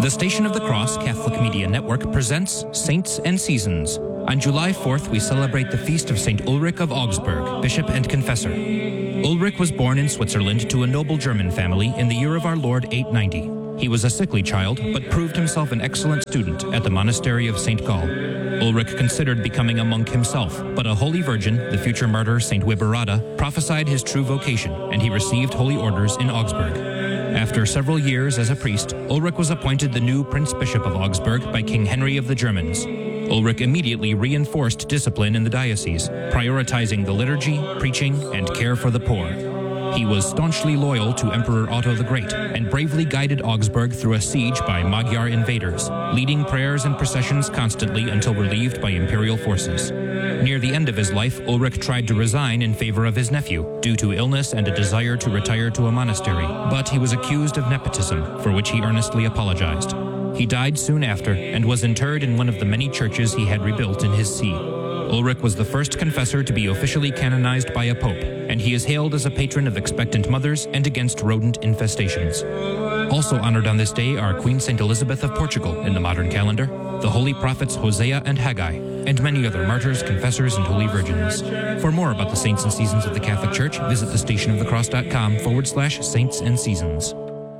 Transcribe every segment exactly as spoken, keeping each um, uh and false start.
The Station of the Cross Catholic Media Network presents Saints and Seasons. On July fourth, we celebrate the feast of Saint Ulrich of Augsburg, bishop and confessor. Ulrich was born in Switzerland to a noble German family in the year of our Lord eight ninety. He was a sickly child, but proved himself an excellent student at the monastery of Saint Gall. Ulrich considered becoming a monk himself, but a holy virgin, the future martyr Saint Wiberada, prophesied his true vocation, and he received holy orders in Augsburg. After several years as a priest, Ulrich was appointed the new Prince Bishop of Augsburg by King Henry of the Germans. Ulrich immediately reinforced discipline in the diocese, prioritizing the liturgy, preaching, and care for the poor. He was staunchly loyal to Emperor Otto the Great and bravely guided Augsburg through a siege by Magyar invaders, leading prayers and processions constantly until relieved by imperial forces. Near the end of his life, Ulrich tried to resign in favor of his nephew due to illness and a desire to retire to a monastery, but he was accused of nepotism, for which he earnestly apologized. He died soon after and was interred in one of the many churches he had rebuilt in his see. Ulrich was the first confessor to be officially canonized by a pope, and he is hailed as a patron of expectant mothers and against rodent infestations. Also honored on this day are Queen Saint Elizabeth of Portugal in the modern calendar, the holy prophets Hosea and Haggai, and many other martyrs, confessors, and holy virgins. For more about the saints and seasons of the Catholic Church, visit thestationofthecross.com forward slash saints and seasons.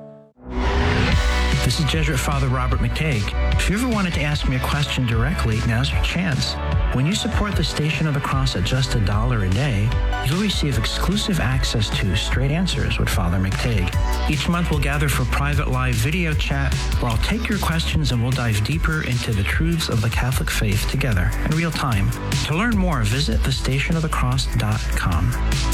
This is Jesuit Father Robert McTague. If you ever wanted to ask me a question directly, now's your chance. When you support the Station of the Cross at just a dollar a day, you'll receive exclusive access to Straight Answers with Father McTague. Each month we'll gather for private live video chat where I'll take your questions and we'll dive deeper into the truths of the Catholic faith together in real time. To learn more, visit the station of the cross dot com.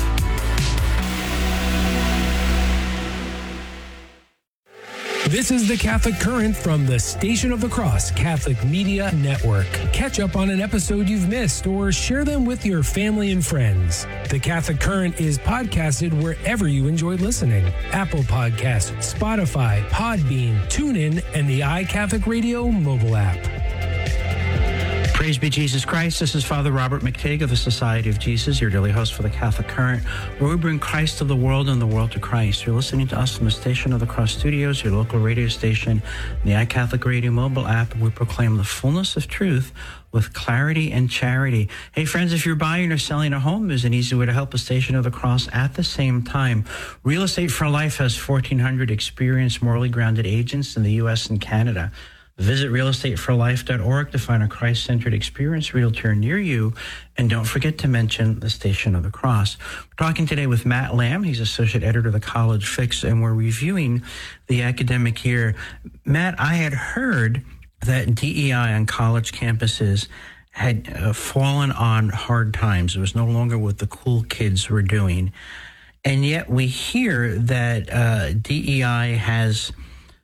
This is the Catholic Current from the Station of the Cross Catholic Media Network. Catch up on an episode you've missed or share them with your family and friends. The Catholic Current is podcasted wherever you enjoy listening. Apple Podcasts, Spotify, Podbean, TuneIn, and the iCatholic Radio mobile app. Praise be Jesus Christ. This is Father Robert McTague of the Society of Jesus, your daily host for the Catholic Current, where we bring Christ to the world and the world to Christ. You're listening to us from the Station of the Cross Studios, your local radio station, the iCatholic Radio mobile app. We proclaim the fullness of truth with clarity and charity. Hey, friends, if you're buying or selling a home, there's an easy way to help the Station of the Cross at the same time. Real Estate for Life has fourteen hundred experienced, morally grounded agents in the U S and Canada. Visit real estate for life dot org to find a Christ-centered experienced realtor near you. And don't forget to mention the Station of the Cross. We're talking today with Matt Lamb. He's associate editor of the College Fix, and we're reviewing the academic year. Matt, I had heard that D E I on college campuses had uh, fallen on hard times. It was no longer what the cool kids were doing. And yet we hear that uh, D E I has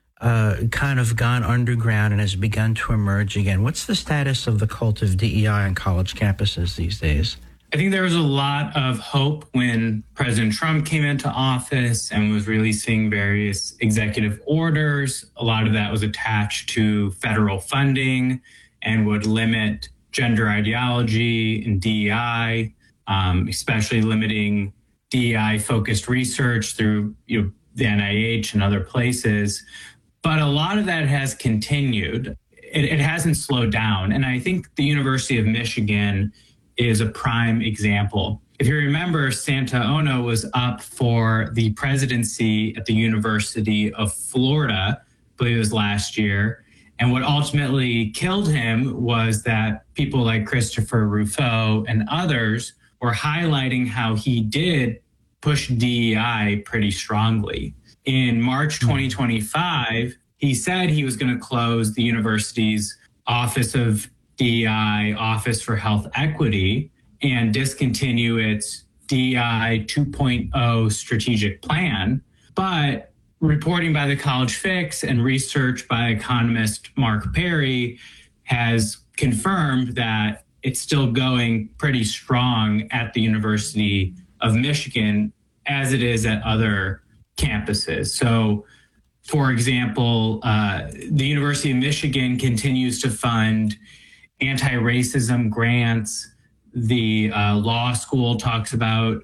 Uh, kind of gone underground and has begun to emerge again. What's the status of the cult of D E I on college campuses these days? I think there was a lot of hope when President Trump came into office and was releasing various executive orders. A lot of that was attached to federal funding and would limit gender ideology in D E I, um, especially limiting D E I-focused research through you know, the N I H and other places. But a lot of that has continued. It, it hasn't slowed down. And I think the University of Michigan is a prime example. If you remember, Santa Ono was up for the presidency at the University of Florida, I believe it was last year. And what ultimately killed him was that people like Christopher Rufo and others were highlighting how he did push D E I pretty strongly. In March twenty twenty-five, he said he was going to close the university's Office of D E I, Office for Health Equity, and discontinue its D E I two point oh strategic plan. But reporting by the College Fix and research by economist Mark Perry has confirmed that it's still going pretty strong at the University of Michigan as it is at other campuses. So, for example, uh, the University of Michigan continues to fund anti-racism grants. The uh, law school talks about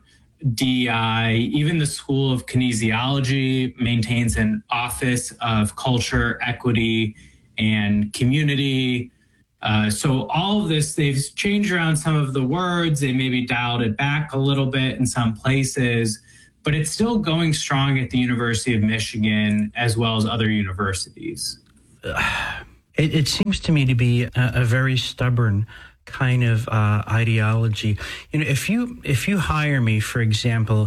D E I. Even the School of Kinesiology maintains an Office of Culture, Equity, and Community. Uh, so all of this, they've changed around some of the words. They maybe dialed it back a little bit in some places, but it's still going strong at the University of Michigan as well as other universities. It, it seems to me to be a, a very stubborn kind of uh, ideology. You know, if you if you hire me, for example,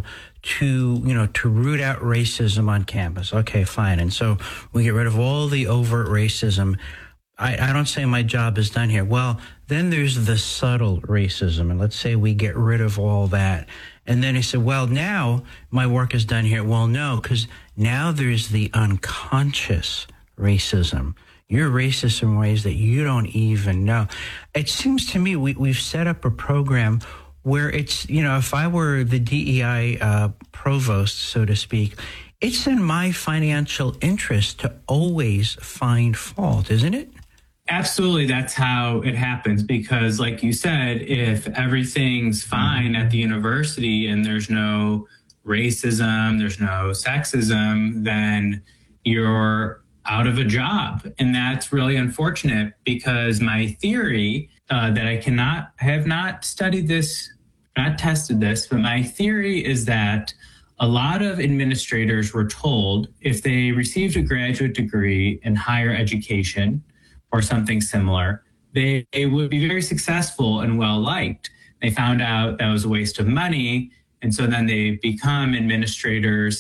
to you know to root out racism on campus, okay, fine, and so we get rid of all the overt racism. I, I don't say my job is done here. Well, then there's the subtle racism, and let's say we get rid of all that. And then he said, well, now my work is done here. Well, no, because now there's the unconscious racism. You're racist in ways that you don't even know. It seems to me we, we've set up a program where it's, you know, if I were the D E I uh, provost, so to speak, it's in my financial interest to always find fault, isn't it? Absolutely. That's how it happens. Because like you said, if everything's fine at the university and there's no racism, there's no sexism, then you're out of a job. And that's really unfortunate, because my theory uh, that I cannot, I have not studied this, not tested this, but my theory is that a lot of administrators were told if they received a graduate degree in higher education or something similar, they, they would be very successful and well liked. They found out that was a waste of money. And so then they become administrators,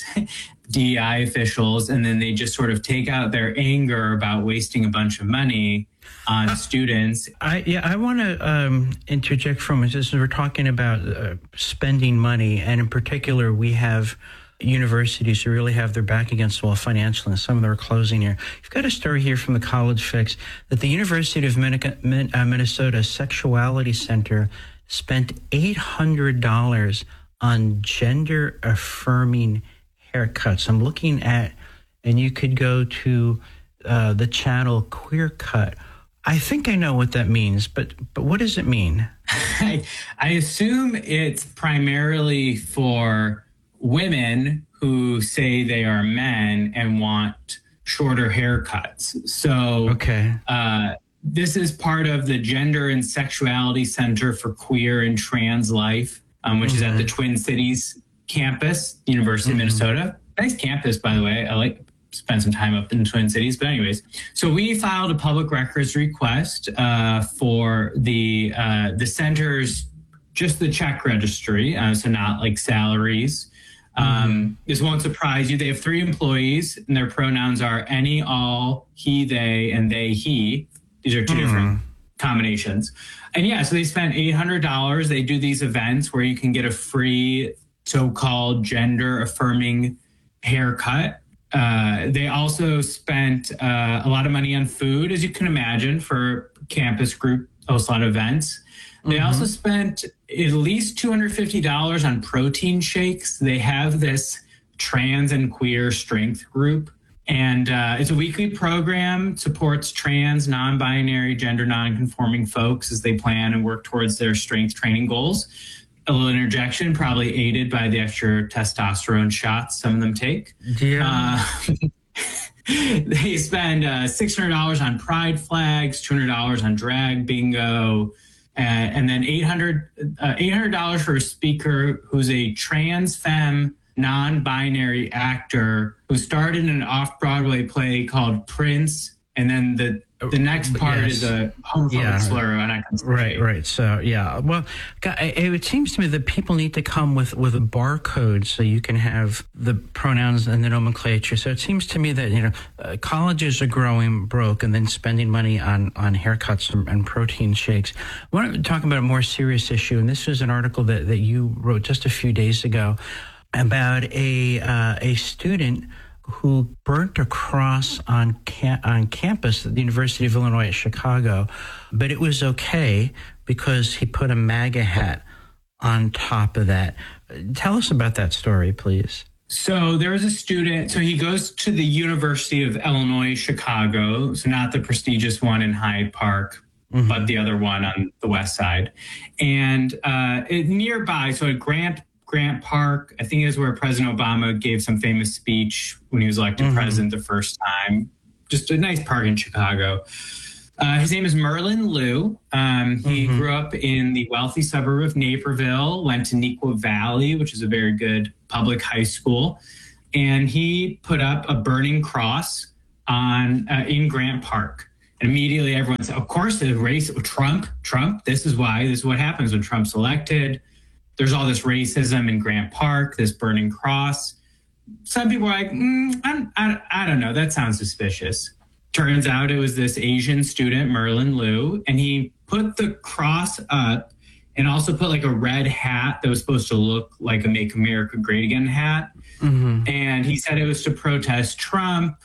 D E I officials, and then they just sort of take out their anger about wasting a bunch of money on students. I, yeah, I want to um, interject from it. As we're talking about uh, spending money, and in particular, we have universities who really have their back against the wall financially, and some of them are closing here. You've got a story here from the College Fix that the University of Minnesota Sexuality Center spent eight hundred dollars on gender-affirming haircuts. I'm looking at, and you could go to uh, the channel Queer Cut. I think I know what that means, but but what does it mean? I, I assume it's primarily for women who say they are men and want shorter haircuts. So okay. uh, this is part of the Gender and Sexuality Center for Queer and Trans Life, um, which mm-hmm. is at the Twin Cities campus, University mm-hmm. of Minnesota. Nice campus, by the way. I like spend some time up in the Twin Cities. But anyways, so we filed a public records request uh, for the uh, the center's, just the check registry, uh, so not like salaries. Um, mm-hmm. This won't surprise you. They have three employees, and their pronouns are any, all, he, they, and they, he. These are two mm-hmm. different combinations. And yeah, so they spent eight hundred dollars. They do these events where you can get a free so-called gender-affirming haircut. Uh, they also spent uh, a lot of money on food, as you can imagine, for campus group host a lot of events. They mm-hmm. also spent at least two hundred fifty dollars on protein shakes. They have this trans and queer strength group, and uh, it's a weekly program, supports trans, non-binary, gender non-conforming folks as they plan and work towards their strength training goals. A little interjection, probably aided by the extra testosterone shots some of them take. Yeah. Uh, they spend uh, six hundred dollars on pride flags, two hundred dollars on drag bingo, uh, and then eight hundred dollars uh, eight hundred dollars for a speaker who's a trans femme, non-binary actor who starred in an off-Broadway play called Prince. And then the the next part yes. is a homophobic yeah. slur, and I can say. Right, right. So, yeah. Well, it seems to me that people need to come with, with a barcode so you can have the pronouns and the nomenclature. So it seems to me that, you know, uh, colleges are growing broke and then spending money on, on haircuts and, and protein shakes. I want to talk about a more serious issue, and this was an article that, that you wrote just a few days ago about a uh, a student who burnt a cross on ca- on campus at the University of Illinois at Chicago, but it was okay because he put a MAGA hat on top of that. Tell us about that story, please. So there was a student, so he goes to the University of Illinois, Chicago, so not the prestigious one in Hyde Park, mm-hmm. but the other one on the west side. And uh, it, nearby, so at Grant Grant Park. I think is where President Obama gave some famous speech when he was elected mm-hmm. president the first time. Just a nice park in Chicago. Uh, his name is Merlin Liu. Um, he mm-hmm. grew up in the wealthy suburb of Naperville, went to Neuqua Valley, which is a very good public high school. And he put up a burning cross on uh, in Grant Park. And immediately everyone said, of course, the race with Trump, Trump, this is why, this is what happens when Trump's elected. There's all this racism in Grant Park, this burning cross. Some people are like, mm, I'm, I, I don't know, that sounds suspicious. Turns out it was this Asian student, Merlin Liu, and he put the cross up and also put like a red hat that was supposed to look like a Make America Great Again hat. Mm-hmm. And he said it was to protest Trump,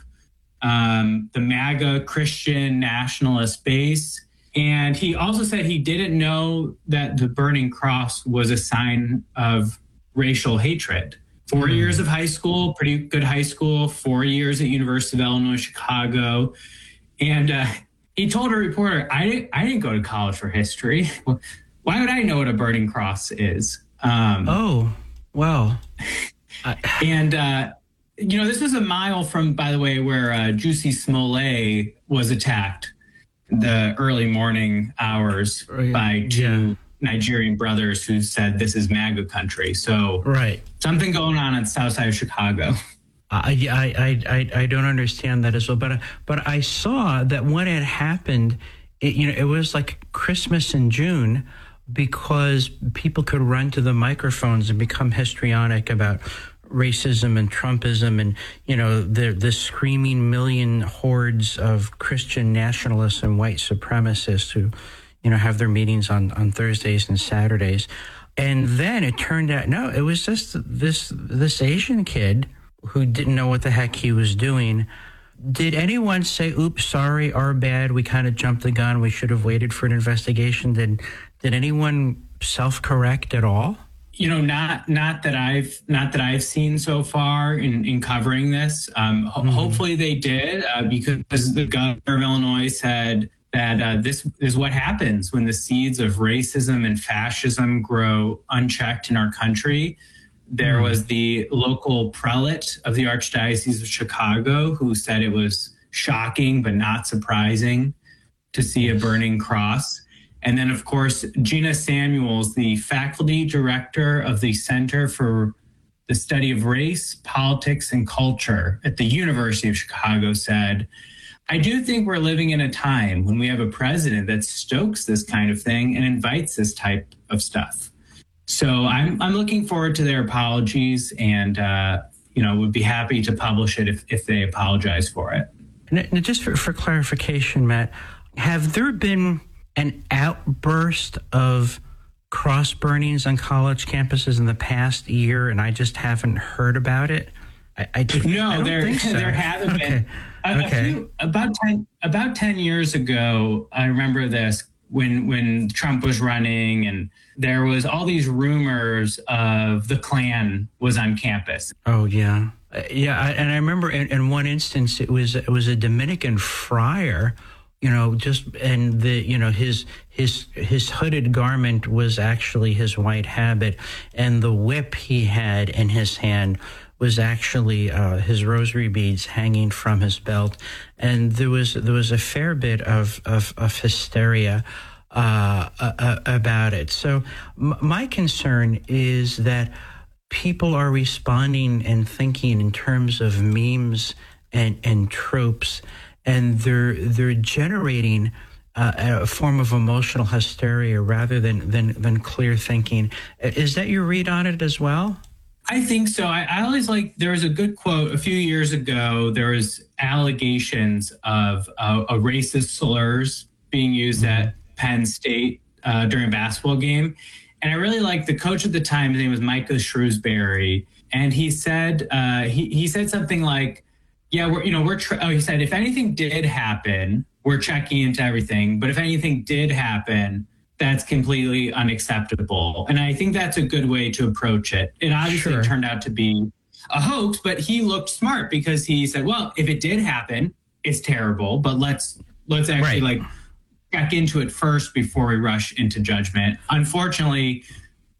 um, the MAGA Christian nationalist base. And he also said he didn't know that the burning cross was a sign of racial hatred. Four mm-hmm. years of high school, pretty good high school, four years at University of Illinois, Chicago. And uh, he told a reporter, I didn't, I didn't go to college for history. Why would I know what a burning cross is? Um, oh, well. I... And, uh, you know, this was a mile from, by the way, where uh, Jussie Smollett was attacked the early morning hours yeah. by two yeah. Nigerian brothers who said this is MAGA country. So right. something going on on the south side of Chicago. I, I, I, I don't understand that as well. But, but I saw that when it happened, it, you know, it was like Christmas in June because people could run to the microphones and become histrionic about racism and Trumpism and, you know, the, the screaming million hordes of Christian nationalists and white supremacists who, you know, have their meetings on, on Thursdays and Saturdays. And then it turned out, no, it was just this this Asian kid who didn't know what the heck he was doing. Did anyone say, oops, sorry, our bad, we kind of jumped the gun, we should have waited for an investigation? Did did anyone self-correct at all? You know, not not that I've not that I've seen so far in, in covering this. Um, mm-hmm. ho- hopefully they did, uh, because the governor of Illinois said that uh, this is what happens when the seeds of racism and fascism grow unchecked in our country. There mm-hmm. was the local prelate of the Archdiocese of Chicago who said it was shocking but not surprising to see a burning cross. And then, of course, Gina Samuels, the faculty director of the Center for the Study of Race, Politics, and Culture at the University of Chicago, said, I do think we're living in a time when we have a president that stokes this kind of thing and invites this type of stuff. So I'm I'm looking forward to their apologies and, uh, you know, would be happy to publish it if, if they apologize for it. Now, just for, for clarification, Matt, have there been an outburst of cross burnings on college campuses in the past year and I just haven't heard about it? I, I did, no, I don't there think so. there haven't okay. been. A, okay. a few, about ten about ten years ago, I remember this when when Trump was running, and there was all these rumors of the Klan was on campus. Oh yeah, uh, yeah, I, and I remember in, in one instance it was it was a Dominican friar. You know, just and the you know his his his hooded garment was actually his white habit, and the whip he had in his hand was actually uh, his rosary beads hanging from his belt, and there was there was a fair bit of of, of hysteria uh, uh, about it. So m- my concern is that people are responding and thinking in terms of memes and and tropes, and they're they're generating uh, a form of emotional hysteria rather than than than clear thinking. Is that your read on it as well? I think so. I, I always like, there was a good quote a few years ago. There was allegations of uh, a racist slurs being used mm-hmm. at Penn State uh, during a basketball game. And I really liked the coach at the time. His name was Micah Shrewsbury. And he said, uh, he, he said something like, yeah, we're, you know, we're, tr- oh, he said, if anything did happen, we're checking into everything. But if anything did happen, that's completely unacceptable. And I think that's a good way to approach it. It obviously sure. turned out to be a hoax, but he looked smart because he said, well, if it did happen, it's terrible, but let's let's actually right. like check into it first before we rush into judgment. Unfortunately,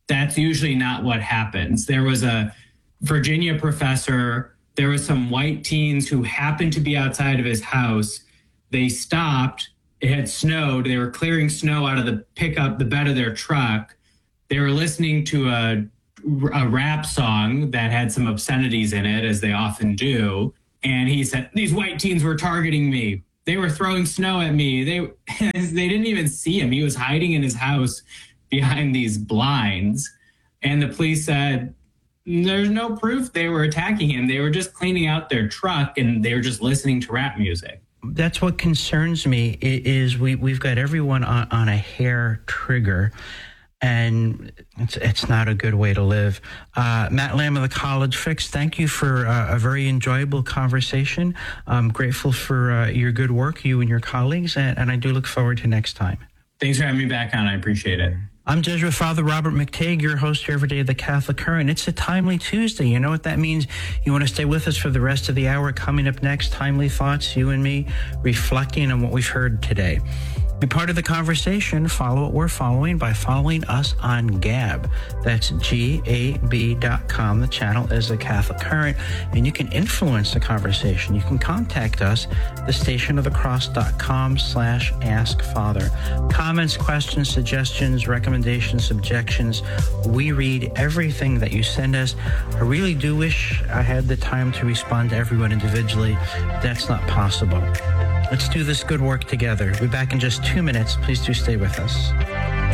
that's usually not what happens. There was a Virginia professor, there was some white teens who happened to be outside of his house. They stopped. It had snowed. They were clearing snow out of the pickup, the bed of their truck. They were listening to a, a rap song that had some obscenities in it, as they often do. And he said, these white teens were targeting me. They were throwing snow at me. They they didn't even see him. He was hiding in his house behind these blinds. And the police said, there's no proof they were attacking him. They were just cleaning out their truck and they were just listening to rap music. That's what concerns me, is we, we've got everyone on, on a hair trigger, and it's, it's not a good way to live. Uh, Matt Lamb of the College Fix, thank you for uh, a very enjoyable conversation. I'm grateful for uh, your good work, you and your colleagues, and, and I do look forward to next time. Thanks for having me back on. I appreciate it. I'm Jesuit Father Robert McTague, your host here every day of the Catholic Current. It's a Timely Tuesday. You know what that means? You want to stay with us for the rest of the hour. Coming up next, Timely Thoughts, you and me reflecting on what we've heard today. Be part of the conversation. Follow what we're following by following us on Gab. That's G A B dot com. The channel is the Catholic Current, and you can influence the conversation. You can contact us, the station of the cross dot com slash ask father. Comments, questions, suggestions, recommendations, objections. We read everything that you send us. I really do wish I had the time to respond to everyone individually. That's not possible. Let's do this good work together. We'll be back in just two minutes. Please do stay with us.